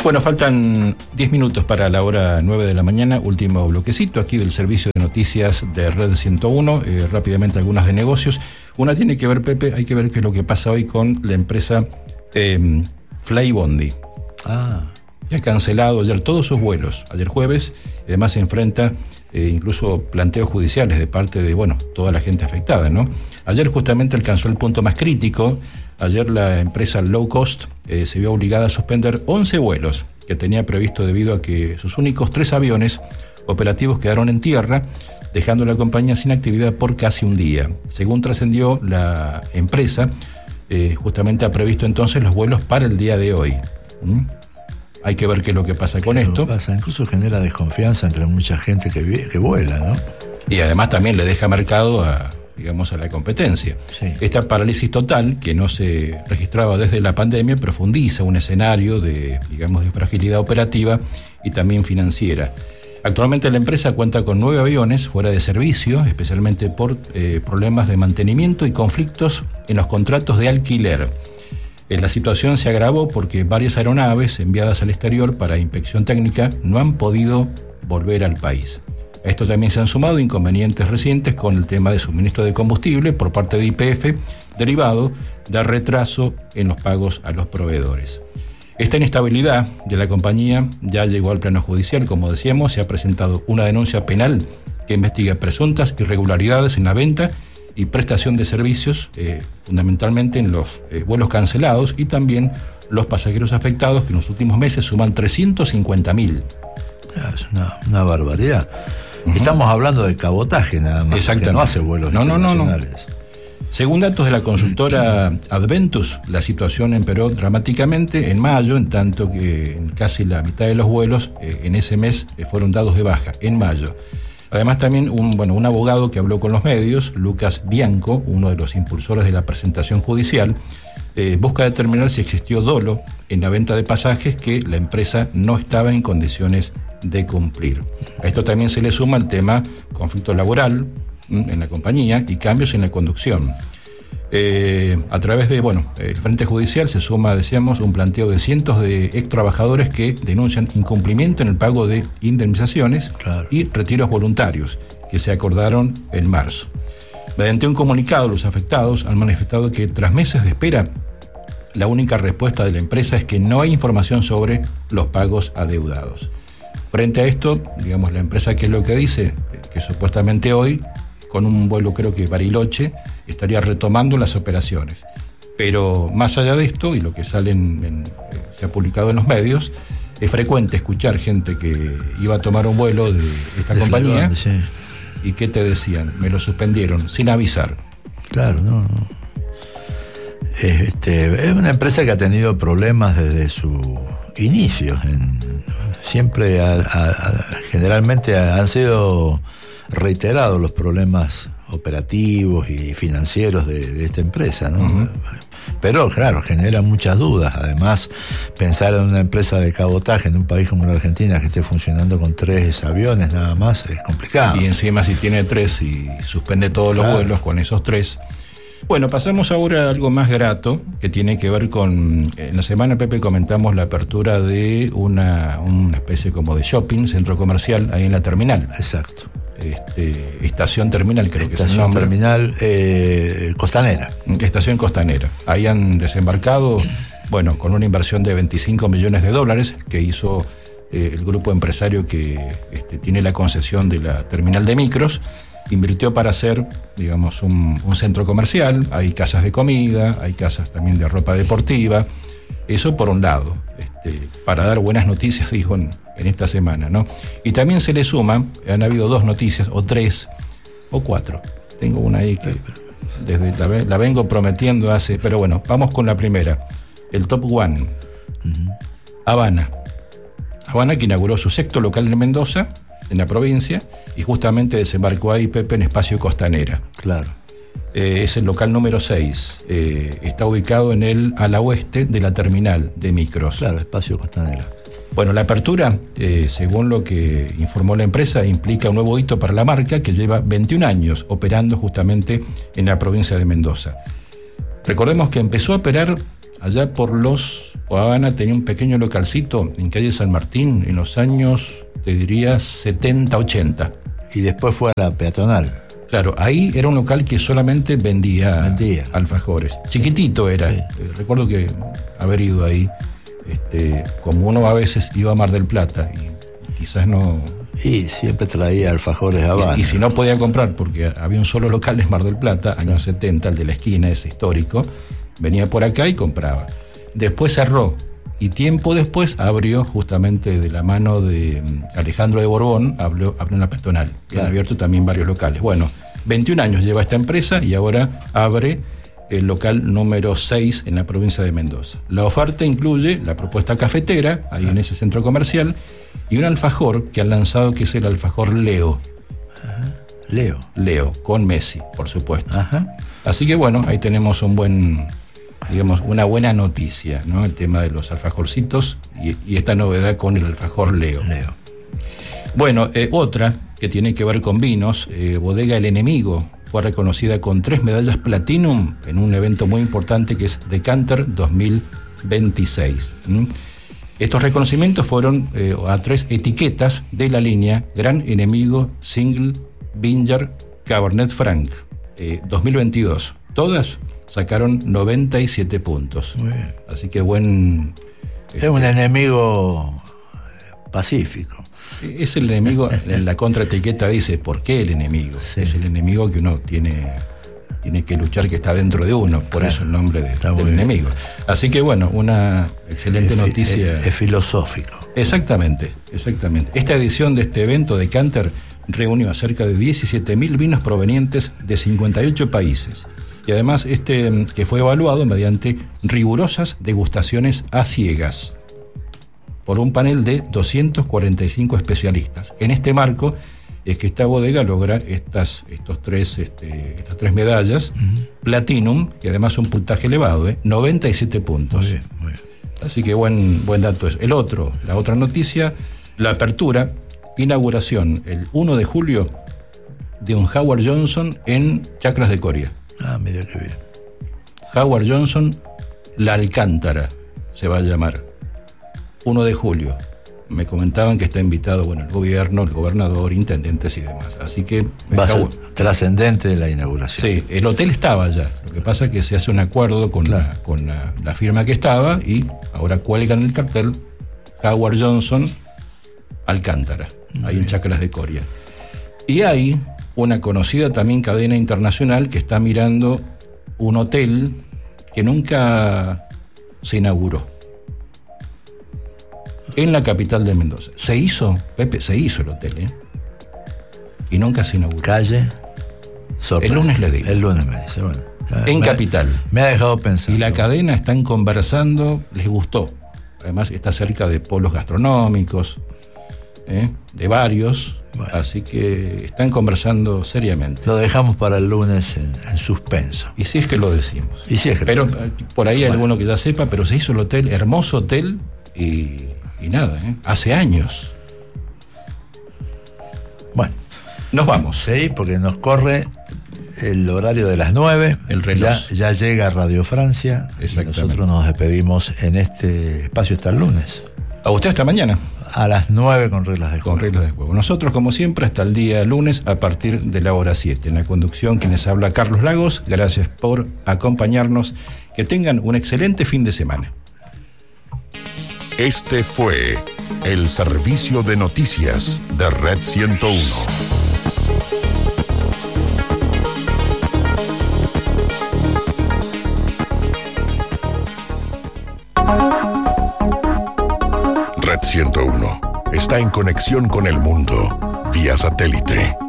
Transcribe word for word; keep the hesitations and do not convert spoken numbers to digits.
Bueno, faltan diez minutos para la hora nueve de la mañana, último bloquecito aquí del servicio de noticias de Red ciento uno, eh, rápidamente algunas de negocios. Una tiene que ver, Pepe, hay que ver qué es lo que pasa hoy con la empresa eh, Flybondi. Ah. Que ha cancelado ayer todos sus vuelos, ayer jueves, y además se enfrenta eh, incluso planteos judiciales de parte de, bueno, toda la gente afectada, ¿no? Ayer justamente alcanzó el punto más crítico. Ayer la empresa Low Cost eh, se vio obligada a suspender once vuelos que tenía previsto debido a que sus únicos tres aviones operativos quedaron en tierra, dejando a la compañía sin actividad por casi un día. Según trascendió, la empresa eh, justamente ha previsto entonces los vuelos para el día de hoy. ¿Mm? Hay que ver qué es lo que pasa con ¿Qué esto. Pasa? Incluso genera desconfianza entre mucha gente que, que vuela, ¿no? Y además también le deja mercado a... digamos, a la competencia. Sí. Esta parálisis total, que no se registraba desde la pandemia, profundiza un escenario de, digamos, de fragilidad operativa y también financiera. Actualmente la empresa cuenta con nueve aviones fuera de servicio, especialmente por eh, problemas de mantenimiento y conflictos en los contratos de alquiler. Eh, la situación se agravó porque varias aeronaves enviadas al exterior para inspección técnica no han podido volver al país. A esto también se han sumado inconvenientes recientes con el tema de suministro de combustible por parte de Y P F, derivado de retraso en los pagos a los proveedores. Esta inestabilidad de la compañía ya llegó al plano judicial, como decíamos. Se ha presentado una denuncia penal que investiga presuntas irregularidades en la venta y prestación de servicios, eh, fundamentalmente en los eh, vuelos cancelados y también los pasajeros afectados, que en los últimos meses suman trescientos cincuenta mil. Es una, una barbaridad. Uh-huh. Estamos hablando de cabotaje nada más, que no hace vuelos no, internacionales. No, no, no. Según datos de la consultora Adventus, la situación empeoró dramáticamente en mayo, en tanto que en casi la mitad de los vuelos eh, en ese mes eh, fueron dados de baja, en mayo. Además también un, bueno, un abogado que habló con los medios, Lucas Bianco, uno de los impulsores de la presentación judicial, eh, busca determinar si existió dolo en la venta de pasajes que la empresa no estaba en condiciones de cumplir. A esto también se le suma el tema conflicto laboral en la compañía y cambios en la conducción. Eh, a través de, bueno, el Frente Judicial se suma, decíamos, un planteo de cientos de ex trabajadores que denuncian incumplimiento en el pago de indemnizaciones, claro, y retiros voluntarios que se acordaron en marzo. Mediante un comunicado, los afectados han manifestado que tras meses de espera, la única respuesta de la empresa es que no hay información sobre los pagos adeudados. Frente a esto, digamos, la empresa, ¿qué es lo que dice? Que supuestamente hoy, con un vuelo creo que Bariloche, estaría retomando las operaciones. Pero más allá de esto, y lo que sale en, en, se ha publicado en los medios, es frecuente escuchar gente que iba a tomar un vuelo de esta de compañía, Flybondi, sí, y que te decían, me lo suspendieron sin avisar. Claro, no, no. Este, es una empresa que ha tenido problemas desde su inicio. En, siempre, ha, ha, generalmente han sido reiterados los problemas operativos y financieros de, de esta empresa, ¿no? Uh-huh. Pero claro, genera muchas dudas. Además, pensar en una empresa de cabotaje en un país como la Argentina que esté funcionando con tres aviones nada más es complicado. Y encima si tiene tres y suspende todos los, claro, vuelos con esos tres. Bueno, pasamos ahora a algo más grato que tiene que ver con... En la semana, Pepe, comentamos la apertura de una, una especie como de shopping, centro comercial, ahí en la terminal. Exacto. Este, estación terminal, creo estación que es el nombre. Terminal eh, Costanera. Estación Costanera. Ahí han desembarcado, bueno, con una inversión de veinticinco millones de dólares que hizo eh, el grupo empresario que este, tiene la concesión de la terminal de micros. Invirtió para hacer, digamos, un, un centro comercial. Hay casas de comida, hay casas también de ropa deportiva. Eso por un lado, este, para dar buenas noticias, dijo en, en esta semana, ¿no? Y también se le suma, han habido dos noticias, o tres, o cuatro. Tengo una ahí que desde la, la vengo prometiendo hace... Pero bueno, vamos con la primera. El Top One. Uh-huh. Habana. Habana, que inauguró su sexto local en Mendoza, en la provincia, y justamente desembarcó ahí, Pepe, en Espacio Costanera. Claro. Eh, es el local número seis. Eh, está ubicado en el ala oeste de la terminal de micros. Claro, Espacio Costanera. Bueno, la apertura, eh, según lo que informó la empresa, implica un nuevo hito para la marca que lleva veintiún años operando justamente en la provincia de Mendoza. Recordemos que empezó a operar allá por los Habana tenía un pequeño localcito en calle San Martín en los años, te diría, setenta, ochenta. Y después fue a la peatonal. Claro, ahí era un local que solamente vendía, vendía. alfajores. Chiquitito era. Sí. Eh, recuerdo que haber ido ahí, este, como uno a veces iba a Mar del Plata y quizás no... Y siempre traía alfajores Habana. Y, y si no podía comprar, porque había un solo local en Mar del Plata, años sí. setenta, el de la esquina, ese histórico, venía por acá y compraba. Después cerró, y tiempo después abrió, justamente de la mano de Alejandro de Borbón, abrió, abrió una peatonal. Claro. Han abierto también varios locales. Bueno, veintiún años lleva esta empresa y ahora abre el local número seis en la provincia de Mendoza. La oferta incluye la propuesta cafetera, ahí ah. en ese centro comercial, y un alfajor que han lanzado, que es el alfajor Leo. Ajá. Leo. Leo, con Messi, por supuesto. Ajá. Así que bueno, ahí tenemos un buen, digamos, una buena noticia, ¿no? El tema de los alfajorcitos y, y esta novedad con el alfajor Leo. Leo. Bueno, eh, otra que tiene que ver con vinos, eh, Bodega El Enemigo, fue reconocida con tres medallas Platinum en un evento muy importante que es Decanter dos mil veintiséis. ¿Mm? Estos reconocimientos fueron eh, a tres etiquetas de la línea Gran Enemigo Single Vineyard Cabernet Franc eh, dos mil veintidós. Todas sacaron noventa y siete puntos. Muy bien. Así que buen... Es este, un enemigo pacífico. Es el enemigo, en la contraetiqueta dice, ¿por qué el enemigo? Sí. Es el enemigo que uno tiene, tiene que luchar, que está dentro de uno, por claro. eso el nombre de, del enemigo. Así que bueno, una excelente es, noticia. Es, es filosófico. Exactamente, exactamente. Esta edición de este evento de Decanter reunió a cerca de diecisiete mil vinos provenientes de cincuenta y ocho países. Y además este que fue evaluado mediante rigurosas degustaciones a ciegas por un panel de doscientos cuarenta y cinco especialistas. En este marco es que esta bodega logra estas, estos tres, este, estas tres medallas, uh-huh. Platinum, que además un puntaje elevado, ¿eh? noventa y siete puntos. Muy bien, muy bien. Así que buen, buen dato es. El otro, la otra noticia, la apertura, inauguración el uno de julio de un Howard Johnson en Chacras de Coria. Ah, mira qué bien. Howard Johnson, La Alcántara, se va a llamar. uno de julio. Me comentaban que está invitado, bueno, el gobierno, el gobernador, intendentes y demás. Así que... Va a ser trascendente la inauguración. Sí, el hotel estaba ya. Lo que pasa es que se hace un acuerdo con, claro. la, con la, la firma que estaba y ahora cuelgan el cartel Howard Johnson Alcántara, Muy ahí bien. en Chacras de Coria. Y hay una conocida también cadena internacional que está mirando un hotel que nunca se inauguró en la capital de Mendoza. Se hizo, Pepe, se hizo el hotel, ¿eh? Y nunca se inauguró. Calle Sorpresa. El lunes le digo. El lunes me dice, bueno. En me, capital. Me ha dejado pensar. Y la cadena están conversando, les gustó. Además está cerca de polos gastronómicos, ¿eh? de varios. Bueno. Así que están conversando seriamente. Lo dejamos para el lunes en, en suspenso. Y si es que lo decimos. Y si es que pero lo... por ahí hay bueno. alguno que ya sepa, pero se hizo el hotel, hermoso hotel, y... Y nada, ¿eh? hace años. Bueno, nos vamos. Sí, porque nos corre el horario de las nueve. El reloj. Ya, ya llega Radio Francia. Exactamente. Y nosotros nos despedimos en este espacio hasta el lunes. A usted hasta mañana. A las nueve con reglas de juego. Con reglas de juego. Nosotros, como siempre, hasta el día lunes a partir de la hora siete. En la conducción, quienes habla Carlos Lagos. Gracias por acompañarnos. Que tengan un excelente fin de semana. Este fue el servicio de noticias de Red ciento uno. Red ciento uno está en conexión con el mundo vía satélite.